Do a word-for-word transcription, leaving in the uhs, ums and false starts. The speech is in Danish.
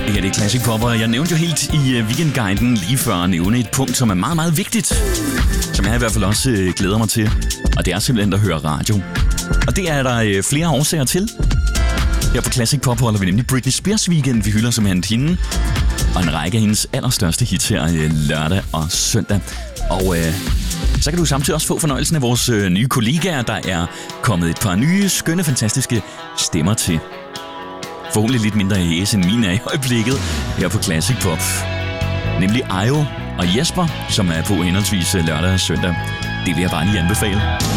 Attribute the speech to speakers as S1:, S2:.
S1: Ja, det er Classic Pop, og jeg nævnte jo helt i Weekendguiden lige før at nævne et punkt, som er meget, meget vigtigt. Som jeg i hvert fald også øh, glæder mig til. Og det er simpelthen at høre radio. Og det er der øh, flere årsager til. Her på Classic Pop holder vi nemlig Britney Spears Weekend. Vi hylder simpelthen hende. Og en række af hendes allerstørste hits her øh, lørdag og søndag. Og øh, så kan du samtidig også få fornøjelsen af vores øh, nye kollegaer. Der er kommet et par nye, skønne, fantastiske stemmer til. Forhåbentlig lidt mindre hæs end mine er i øjeblikket her på Classic Pop. Nemlig Ayo og Jesper, som er på henholdsvis lørdag og søndag. Det vil jeg bare lige anbefale.